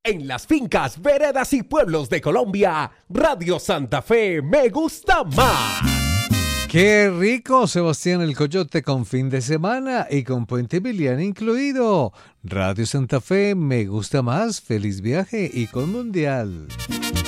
En las fincas, veredas y pueblos de Colombia, Radio Santa Fe me gusta más. ¡Qué rico, Sebastián el Coyote, con fin de semana y con Puente Emiliano incluido! Radio Santa Fe me gusta más, feliz viaje y con Mundial.